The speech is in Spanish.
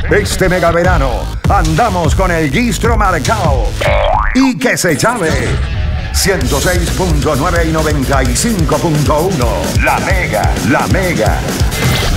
Este mega verano andamos con el Gistro marcao. Y que se llame 106.9 y 95.1. La Mega.